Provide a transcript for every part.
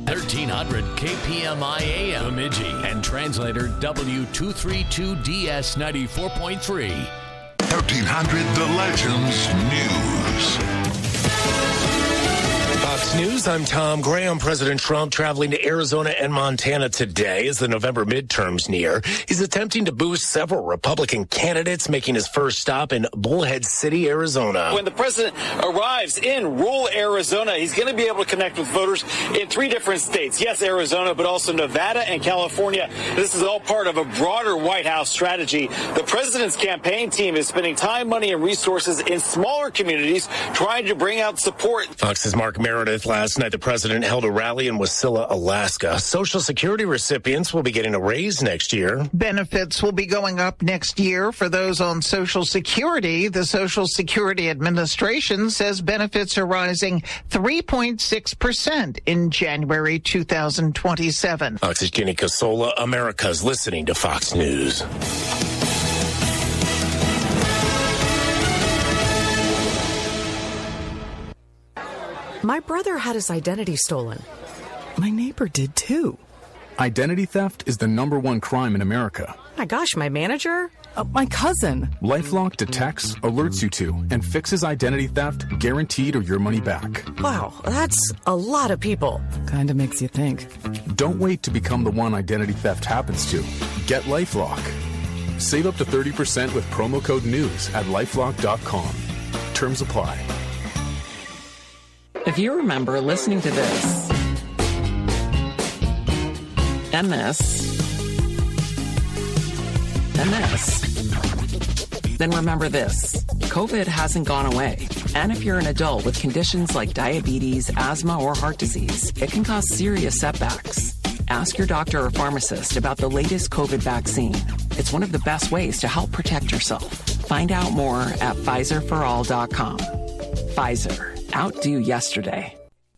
1300 KPMI AM Bemidji and translator W232DS 94.3. 1300 The Legends News. Fox News, I'm Tom Graham. President Trump traveling to Arizona and Montana today as the November midterms near. He's attempting to boost several Republican candidates, making his first stop in Bullhead City, Arizona. When the president arrives in rural Arizona, he's going to be able to connect with voters in 3 different states. Yes, Arizona, but also Nevada and California. This is all part of a broader White House strategy. The president's campaign team is spending time, money, and resources in smaller communities trying to bring out support. Fox's Mark Meredith. Last night, the president held a rally in Wasilla, Alaska. Social Security recipients will be getting a raise next year. Benefits will be going up next year for those on Social Security. The Social Security Administration says benefits are rising 3.6% in January 2027. Fox's Jenny Casola. America's listening to Fox News. My brother had his identity stolen. My neighbor did too. Identity theft is the #1 crime in America. My gosh, my manager? My cousin. LifeLock detects, alerts you to, and fixes identity theft, guaranteed or your money back. Wow, that's a lot of people. Kinda makes you think. Don't wait to become the one identity theft happens to. Get LifeLock. Save up to 30% with promo code NEWS at LifeLock.com. Terms apply. If you remember listening to this, MS, then remember this. COVID hasn't gone away. And if you're an adult with conditions like diabetes, asthma, or heart disease, it can cause serious setbacks. Ask your doctor or pharmacist about the latest COVID vaccine. It's one of the best ways to help protect yourself. Find out more at PfizerForAll.com. Pfizer. Outdo yesterday.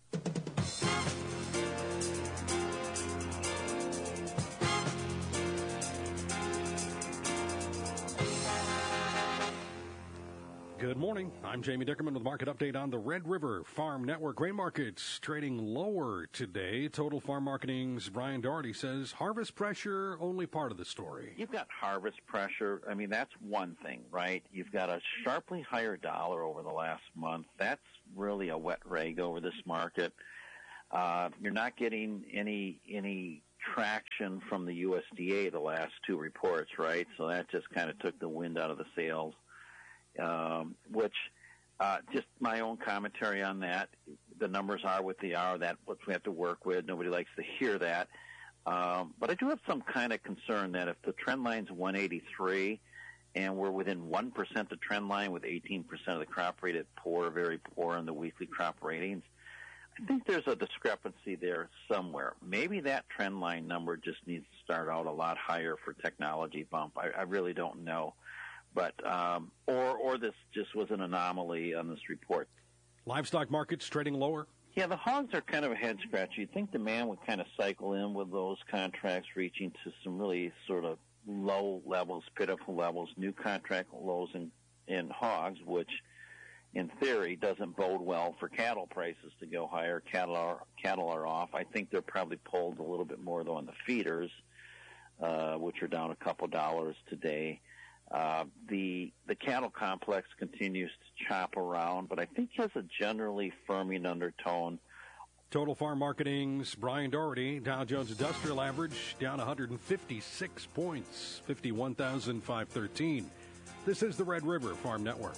Good morning. I'm Jamie Dickerman with Market Update on the Red River Farm Network. Grain markets trading lower today. Total Farm Marketing's Brian Doherty says harvest pressure only part of the story. You've got harvest pressure. I mean, that's one thing, right? You've got a sharply higher dollar over the last month. That's really a wet rag over this market. You're not getting any traction from the USDA the last 2 reports, right? So that just kind of took the wind out of the sails. Which just my own commentary on that. The numbers are what they are. That's what we have to work with. Nobody likes to hear that. But I do have some kind of concern that if the trend line's 183 and we're within 1% the trend line with 18% of the crop rate at poor, very poor in the weekly crop ratings, I think there's a discrepancy there somewhere. Maybe that trend line number just needs to start out a lot higher for technology bump. I really don't know. But or this just was an anomaly on this report. Livestock markets trading lower? Yeah, the hogs are kind of a head scratcher. You'd think demand would kind of cycle in with those contracts reaching to some really sort of low levels, pitiful levels, new contract lows in hogs, which in theory doesn't bode well for cattle prices to go higher. Cattle are off. I think they're probably pulled a little bit more, though, on the feeders, which are down a couple dollars today. The cattle complex continues to chop around, but I think has a generally firming undertone. Total Farm Marketing's Brian Doherty. Dow Jones Industrial Average down 156 points, 51,513. This is the Red River Farm Network.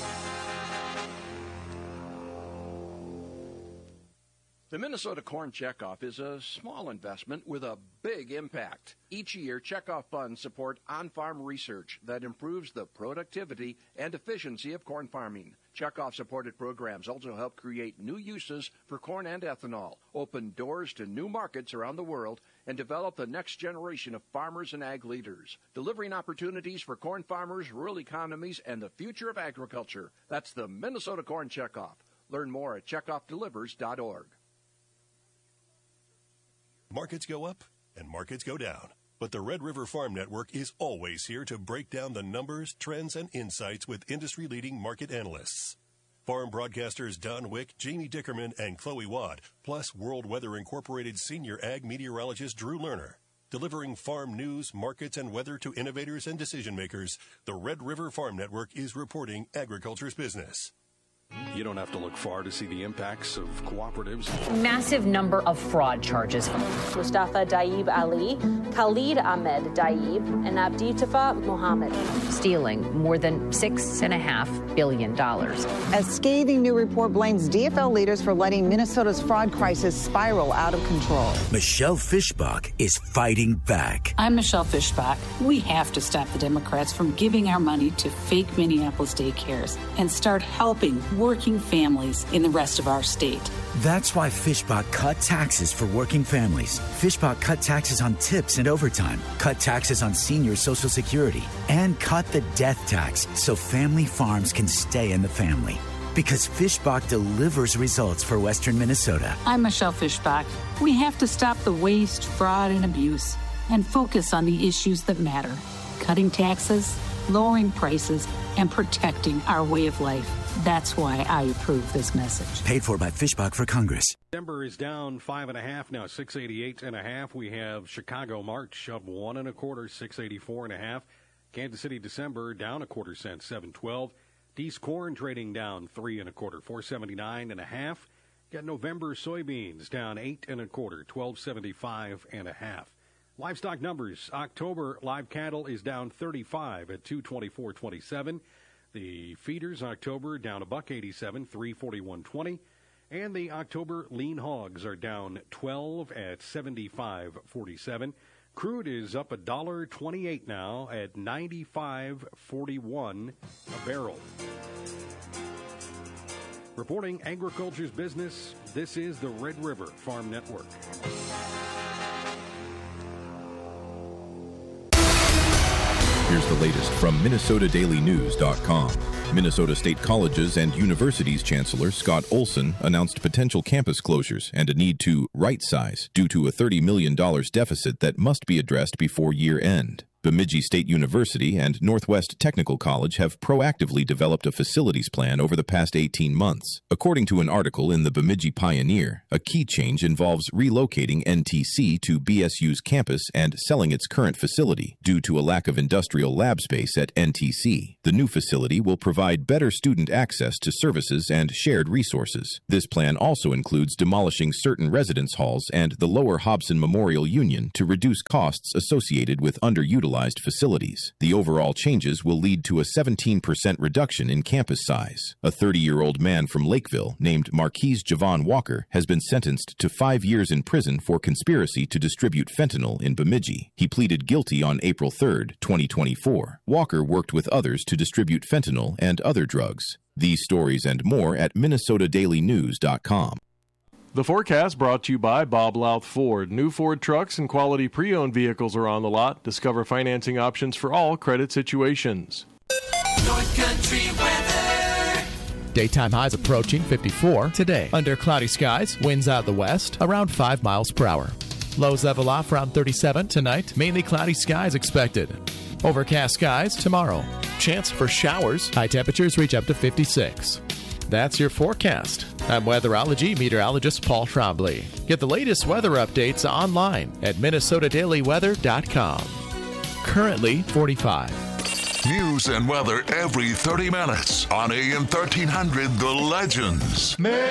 The Minnesota Corn Checkoff is a small investment with a big impact. Each year, checkoff funds support on-farm research that improves the productivity and efficiency of corn farming. Checkoff-supported programs also help create new uses for corn and ethanol, open doors to new markets around the world, and develop the next generation of farmers and ag leaders, delivering opportunities for corn farmers, rural economies, and the future of agriculture. That's the Minnesota Corn Checkoff. Learn more at checkoffdelivers.org. Markets go up and markets go down. But the Red River Farm Network is always here to break down the numbers, trends, and insights with industry-leading market analysts. Farm broadcasters Don Wick, Jamie Dickerman, and Chloe Watt, plus World Weather Incorporated senior ag meteorologist Drew Lerner. Delivering farm news, markets, and weather to innovators and decision makers, the Red River Farm Network is reporting agriculture's business. You don't have to look far to see the impacts of cooperatives. Massive number of fraud charges. Mustafa Daib Ali, Khalid Ahmed Daib, and Abditafa Mohammed. Stealing more than $6.5 billion. A scathing new report blames DFL leaders for letting Minnesota's fraud crisis spiral out of control. Michelle Fischbach is fighting back. I'm Michelle Fischbach. We have to stop the Democrats from giving our money to fake Minneapolis daycares and start helping working families in the rest of our state. That's why Fischbach cut taxes for working families. Fischbach cut taxes on tips and overtime, cut taxes on senior Social Security, and cut the death tax so family farms can stay in the family. Because Fischbach delivers results for Western Minnesota. I'm Michelle Fischbach. We have to stop the waste, fraud, and abuse and focus on the issues that matter. Cutting taxes, lowering prices, and protecting our way of life. That's why I approve this message. Paid for by Fischbach for Congress. Denver is down 5.5 now, 688.5. We have Chicago March up 1 1/4, 684.5. Kansas City December down 1/4 cent, 712. Dees corn trading down 3 1/4, 479.5. Got November soybeans down 8 1/4, 1275.5. Livestock numbers: October live cattle is down 35 at 224.27. The feeders October down $1.87, 341.20, and the October lean hogs are down 12 at 75.47. Crude is up $1.28 now at 95.41 a barrel. Reporting agriculture's business, this is the Red River Farm Network. Here's the latest from MinnesotaDailyNews.com. Minnesota State Colleges and Universities Chancellor Scott Olson announced potential campus closures and a need to right-size due to a $30 million deficit that must be addressed before year end. Bemidji State University and Northwest Technical College have proactively developed a facilities plan over the past 18 months. According to an article in the Bemidji Pioneer, a key change involves relocating NTC to BSU's campus and selling its current facility due to a lack of industrial lab space at NTC. The new facility will provide better student access to services and shared resources. This plan also includes demolishing certain residence halls and the Lower Hobson Memorial Union to reduce costs associated with underutilized facilities. The overall changes will lead to a 17% reduction in campus size. A 30-year-old man from Lakeville named Marquise Javon Walker has been sentenced to 5 years in prison for conspiracy to distribute fentanyl in Bemidji. He pleaded guilty on April 3, 2024. Walker worked with others to distribute fentanyl and other drugs. These stories and more at MinnesotaDailyNews.com. The forecast brought to you by Bob Louth Ford. New Ford trucks and quality pre-owned vehicles are on the lot. Discover financing options for all credit situations. North Country weather. Daytime highs approaching 54 today. Under cloudy skies, winds out of the west around 5 miles per hour. Lows level off around 37 tonight. Mainly cloudy skies expected. Overcast skies tomorrow. Chance for showers. High temperatures reach up to 56. That's your forecast. I'm weatherology meteorologist Paul Trombley. Get the latest weather updates online at MinnesotaDailyWeather.com. Currently 45. News and weather every 30 minutes on AM 1300 The Legends.